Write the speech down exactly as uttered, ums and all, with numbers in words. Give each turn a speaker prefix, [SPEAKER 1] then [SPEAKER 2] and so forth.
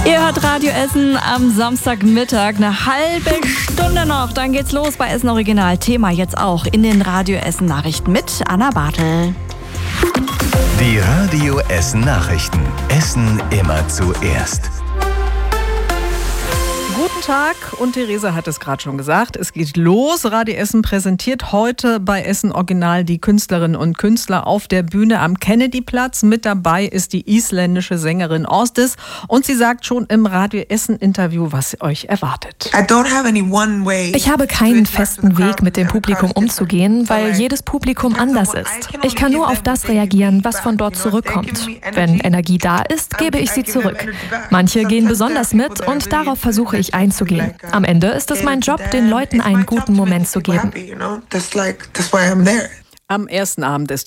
[SPEAKER 1] Ihr hört Radio Essen am Samstagmittag, eine halbe Stunde noch. Dann geht's los bei Essen Original. Thema jetzt auch in den Radio Essen Nachrichten mit Anna Bartel.
[SPEAKER 2] Die Radio Essen Nachrichten. Essen immer zuerst.
[SPEAKER 3] Guten Tag, und Theresa hat es gerade schon gesagt, es geht los. Radio Essen präsentiert heute bei Essen Original die Künstlerinnen und Künstler auf der Bühne am Kennedyplatz. Mit dabei ist die isländische Sängerin Åsdís und sie sagt schon im Radio Essen Interview, was euch erwartet.
[SPEAKER 4] Ich habe keinen festen Weg, mit dem Publikum umzugehen, weil jedes Publikum anders ist. Ich kann nur auf das reagieren, was von dort zurückkommt. Wenn Energie da ist, gebe ich sie zurück. Manche gehen besonders mit und darauf versuche ich einzugehen. Am Ende ist es mein Job, den Leuten einen guten Moment zu geben.
[SPEAKER 3] Am ersten Abend des